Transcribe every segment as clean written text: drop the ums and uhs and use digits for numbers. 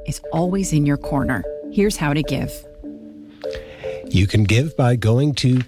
is always in your corner. Here's how to give. You can give by going to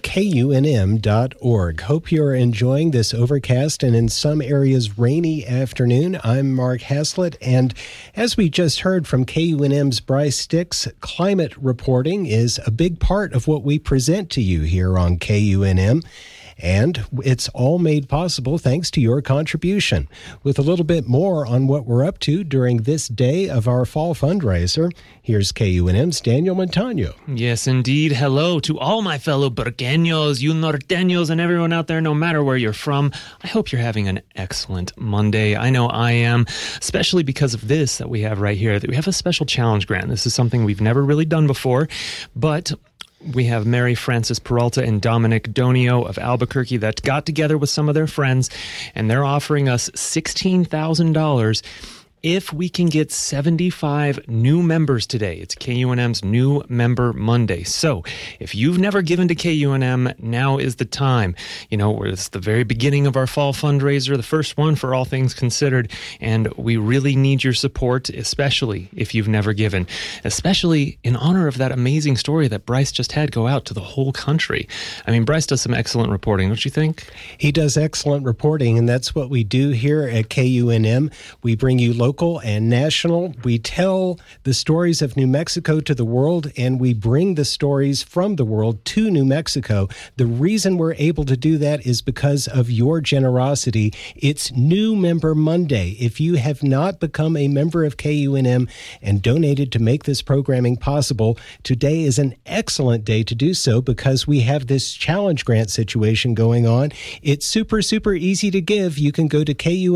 KUNM.org. Hope you're enjoying this overcast and in some areas rainy afternoon. I'm Mark Haslett, and as we just heard from KUNM's Bryce Sticks, climate reporting is a big part of what we present to you here on KUNM. And it's all made possible thanks to your contribution. With a little bit more on what we're up to during this day of our fall fundraiser, here's KUNM's Daniel Montano. Yes, indeed. Hello to all my fellow Burgueños, you norteños, and everyone out there, no matter where you're from. I hope you're having an excellent Monday. I know I am, especially because of this that we have right here, that we have a special challenge grant. This is something we've never really done before, but we have Mary Frances Peralta and Dominic Donio of Albuquerque that got together with some of their friends, and they're offering us $16,000 if we can get 75 new members today. It's KUNM's New Member Monday. So if you've never given to KUNM, now is the time. You know, it's the very beginning of our fall fundraiser, the first one for All Things Considered, and we really need your support, especially if you've never given, especially in honor of that amazing story that Bryce just had go out to the whole country. I mean, Bryce does some excellent reporting, don't you think? He does excellent reporting, and that's what we do here at KUNM. We bring you local and national. We tell the stories of New Mexico to the world, and we bring the stories from the world to New Mexico. The reason we're able to do that is because of your generosity. It's New Member Monday. If you have not become a member of KUNM and donated to make this programming possible, today is an excellent day to do so because we have this challenge grant situation going on. It's super, super easy to give. You can go to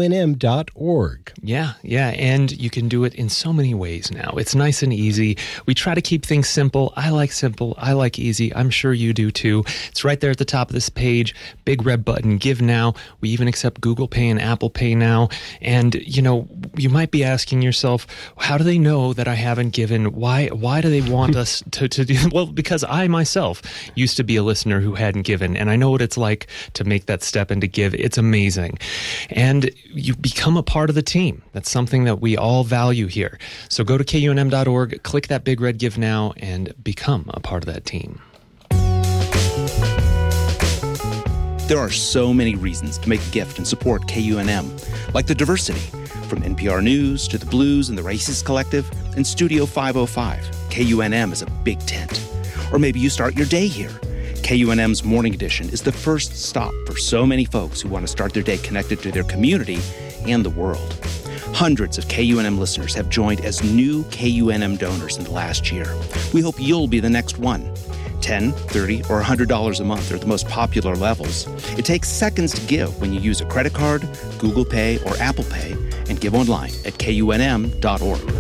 KUNM.org. Yeah. And you can do it in so many ways now. It's nice and easy. We try to keep things simple. I like easy. I'm sure you do too. It's right there at the top of this page. Big red button, Give Now. We even accept Google Pay and Apple Pay now. And, you know, you might be asking yourself, how do they know that I haven't given? Why do they want us to do? Well, because I myself used to be a listener who hadn't given, and I know what it's like to make that step and to give. It's amazing. And you become a part of the team. That's something that we all value here. So go to KUNM.org, click that big red Give Now, and become a part of that team. There are so many reasons to make a gift and support KUNM, like the diversity, from NPR News to the Blues and the Racist Collective and Studio 505. KUNM is a big tent. Or maybe you start your day here. KUNM's Morning Edition is the first stop for so many folks who want to start their day connected to their community and the world. Hundreds of KUNM listeners have joined as new KUNM donors in the last year. We hope you'll be the next one. $10, $30, or $100 a month are the most popular levels. It takes seconds to give when you use a credit card, Google Pay, or Apple Pay, and give online at KUNM.org.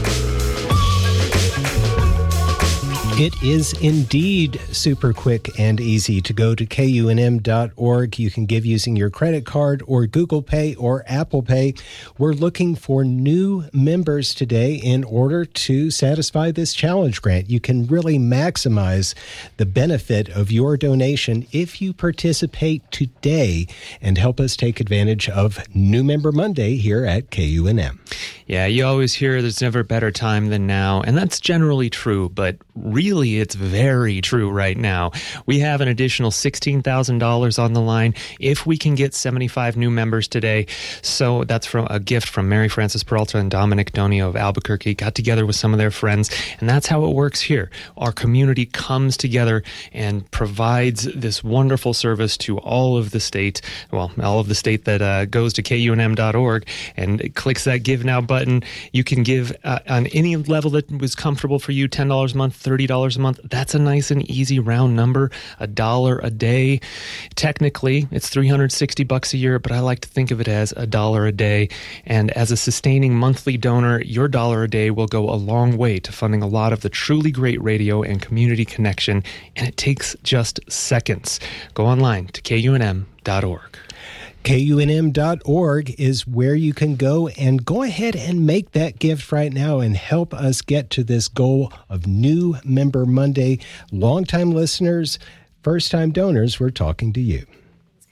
It is indeed super quick and easy to go to KUNM.org. You can give using your credit card or Google Pay or Apple Pay. We're looking for new members today in order to satisfy this challenge grant. You can really maximize the benefit of your donation if you participate today and help us take advantage of New Member Monday here at KUNM. Yeah, you always hear there's never a better time than now, and that's generally true, but really it's very true right now. We have an additional $16,000 on the line if we can get 75 new members today. So that's from a gift from Mary Frances Peralta and Dominic Donio of Albuquerque, got together with some of their friends, and that's how it works here. Our community comes together and provides this wonderful service to all of the state that goes to KUNM.org and clicks that Give Now button. You can give on any level that was comfortable for you, $10 a month, $30 a month. That's a nice and easy round number, $1 a day. Technically, it's $360 a year, but I like to think of it as $1 a day. And as a sustaining monthly donor, your $1 a day will go a long way to funding a lot of the truly great radio and community connection, and it takes just seconds. Go online to KUNM.org. KUNM.org is where you can go ahead and make that gift right now and help us get to this goal of New Member Monday. Longtime listeners, first-time donors, we're talking to you.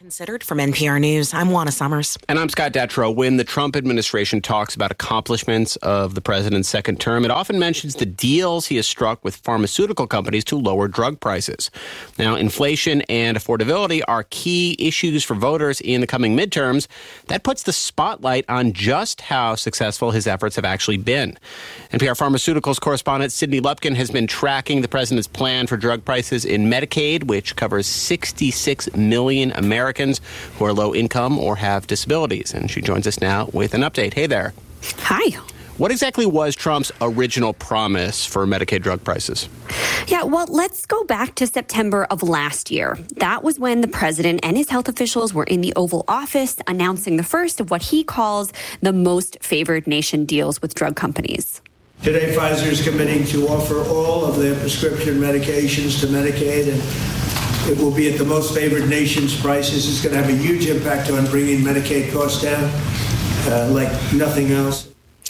Considered from NPR News, I'm Juana Summers. And I'm Scott Detrow. When the Trump administration talks about accomplishments of the president's second term, it often mentions the deals he has struck with pharmaceutical companies to lower drug prices. Now, inflation and affordability are key issues for voters in the coming midterms. That puts the spotlight on just how successful his efforts have actually been. NPR Pharmaceuticals correspondent Sydney Lupkin has been tracking the president's plan for drug prices in Medicaid, which covers 66 million Americans who are low income or have disabilities. And she joins us now with an update. Hey there. Hi. What exactly was Trump's original promise for Medicaid drug prices? Yeah, well, let's go back to September of last year. That was when the president and his health officials were in the Oval Office announcing the first of what he calls the most favored nation deals with drug companies. Today, Pfizer is committing to offer all of their prescription medications to Medicaid, and it will be at the most favored nation's prices. It's going to have a huge impact on bringing Medicaid costs down like nothing else.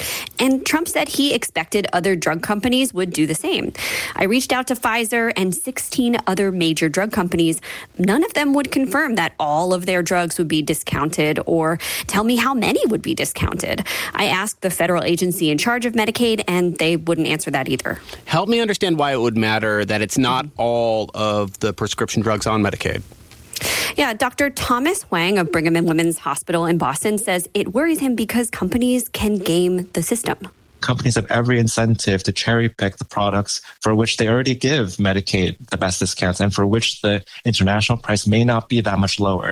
And Trump said he expected other drug companies would do the same. I reached out to Pfizer and 16 other major drug companies. None of them would confirm that all of their drugs would be discounted or tell me how many would be discounted. I asked the federal agency in charge of Medicaid, and they wouldn't answer that either. Help me understand why it would matter that it's not all of the prescription drugs on Medicaid. Yeah, Dr. Thomas Hwang of Brigham and Women's Hospital in Boston says it worries him because companies can game the system. Companies have every incentive to cherry pick the products for which they already give Medicaid the best discounts and for which the international price may not be that much lower.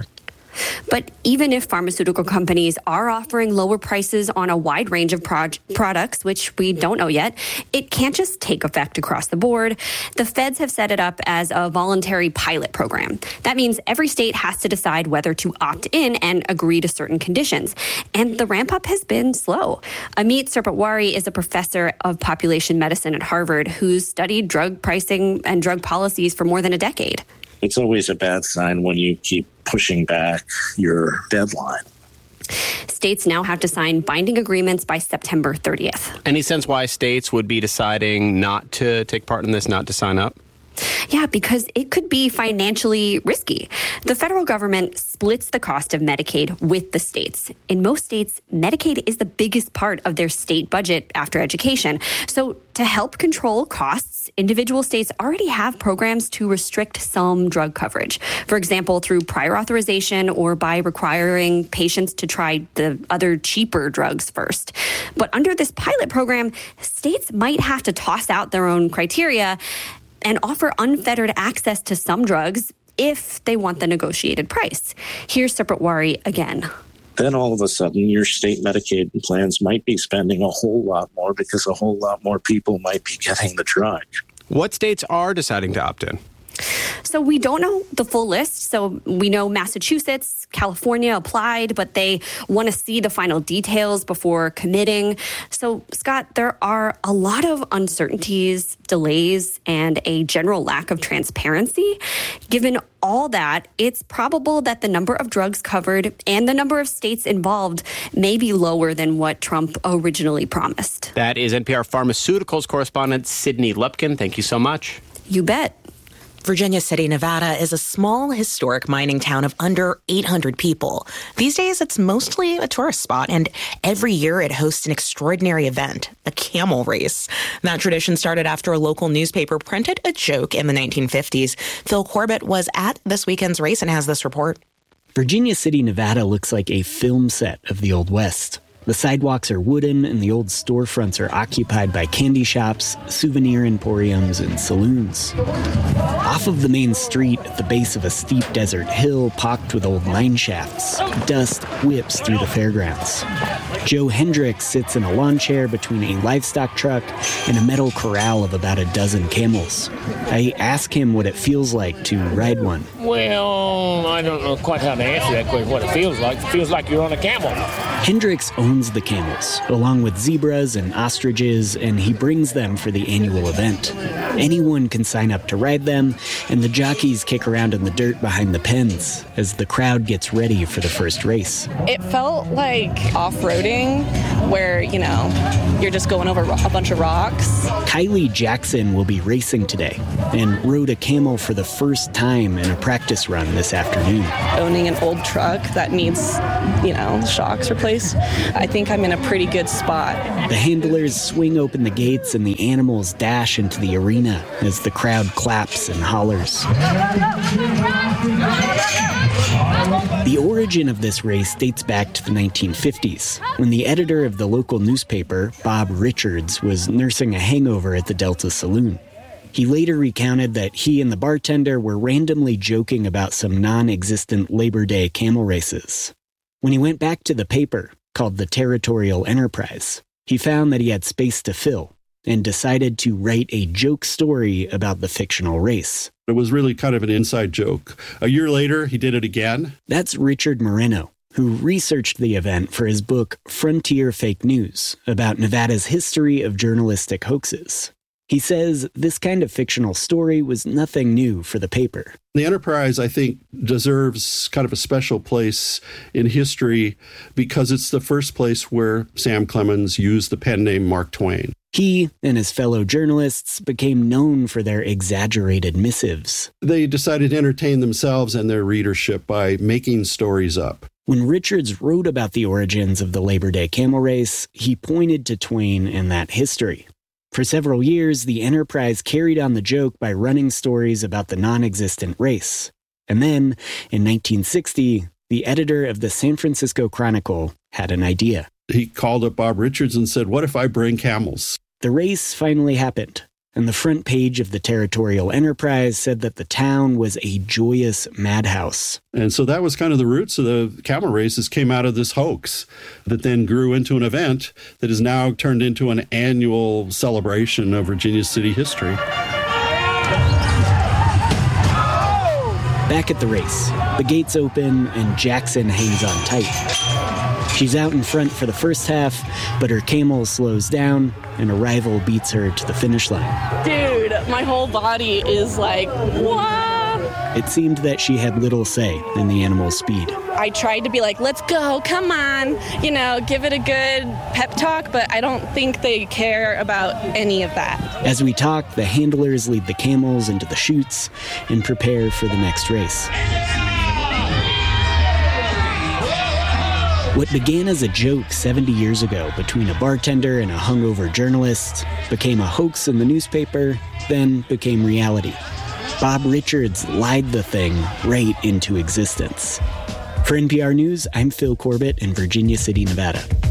But even if pharmaceutical companies are offering lower prices on a wide range of products, which we don't know yet, it can't just take effect across the board. The feds have set it up as a voluntary pilot program. That means every state has to decide whether to opt in and agree to certain conditions. And the ramp up has been slow. Amit Sirpatwari is a professor of population medicine at Harvard who's studied drug pricing and drug policies for more than a decade. It's always a bad sign when you keep pushing back your deadline. States now have to sign binding agreements by September 30th. Any sense why states would be deciding not to take part in this, not to sign up? Yeah, because it could be financially risky. The federal government splits the cost of Medicaid with the states. In most states, Medicaid is the biggest part of their state budget after education. So to help control costs, individual states already have programs to restrict some drug coverage. For example, through prior authorization or by requiring patients to try the other cheaper drugs first. But under this pilot program, states might have to toss out their own criteria and offer unfettered access to some drugs if they want the negotiated price. Here's Sirpatwari again. Then all of a sudden, your state Medicaid plans might be spending a whole lot more because a whole lot more people might be getting the drug. What states are deciding to opt in? So we don't know the full list. So we know Massachusetts, California applied, but they want to see the final details before committing. So, Scott, there are a lot of uncertainties, delays, and a general lack of transparency. Given all that, it's probable that the number of drugs covered and the number of states involved may be lower than what Trump originally promised. That is NPR Pharmaceuticals correspondent Sydney Lupkin. Thank you so much. You bet. Virginia City, Nevada is a small, historic mining town of under 800 people. These days, it's mostly a tourist spot, and every year it hosts an extraordinary event, a camel race. That tradition started after a local newspaper printed a joke in the 1950s. Phil Corbett was at this weekend's race and has this report. Virginia City, Nevada looks like a film set of the Old West. The sidewalks are wooden and the old storefronts are occupied by candy shops, souvenir emporiums, and saloons. Off of the main street, at the base of a steep desert hill pocked with old mine shafts, dust whips through the fairgrounds. Joe Hendricks sits in a lawn chair between a livestock truck and a metal corral of about a dozen camels. I ask him what it feels like to ride one. Well, I don't know quite how to answer that question, what it feels like. It feels like you're on a camel. Hendricks owns the camels, along with zebras and ostriches, and he brings them for the annual event. Anyone can sign up to ride them, and the jockeys kick around in the dirt behind the pens as the crowd gets ready for the first race. It felt like off-roading, where, you're just going over a bunch of rocks. Kylie Jackson will be racing today and rode a camel for the first time in a practice run this afternoon. Owning an old truck that needs, shocks replaced, I think I'm in a pretty good spot. The handlers swing open the gates and the animals dash into the arena as the crowd claps and hollers. The origin of this race dates back to the 1950s, when the editor of the local newspaper, Bob Richards, was nursing a hangover at the Delta Saloon. He later recounted that he and the bartender were randomly joking about some non-existent Labor Day camel races. When he went back to the paper, called the Territorial Enterprise, he found that he had space to fill and decided to write a joke story about the fictional race. It was really kind of an inside joke. A year later, he did it again. That's Richard Moreno, who researched the event for his book Frontier Fake News, about Nevada's history of journalistic hoaxes. He says this kind of fictional story was nothing new for the paper. The Enterprise, I think, deserves kind of a special place in history because it's the first place where Sam Clemens used the pen name Mark Twain. He and his fellow journalists became known for their exaggerated missives. They decided to entertain themselves and their readership by making stories up. When Richards wrote about the origins of the Labor Day camel race, he pointed to Twain and that history. For several years, the Enterprise carried on the joke by running stories about the non-existent race. And then, in 1960, the editor of the San Francisco Chronicle had an idea. He called up Bob Richards and said, "What if I bring camels?" The race finally happened, and the front page of the Territorial Enterprise said that the town was a joyous madhouse. And so that was kind of the roots of the camel races, came out of this hoax that then grew into an event that is now turned into an annual celebration of Virginia City history. Back at the race, the gates open and Jackson hangs on tight. She's out in front for the first half, but her camel slows down and a rival beats her to the finish line. Dude, my whole body is like, what? It seemed that she had little say in the animal's speed. I tried to be like, let's go, come on, give it a good pep talk, but I don't think they care about any of that. As we talk, the handlers lead the camels into the chutes and prepare for the next race. What began as a joke 70 years ago between a bartender and a hungover journalist became a hoax in the newspaper, then became reality. Bob Richards lied the thing right into existence. For NPR News, I'm Phil Corbett in Virginia City, Nevada.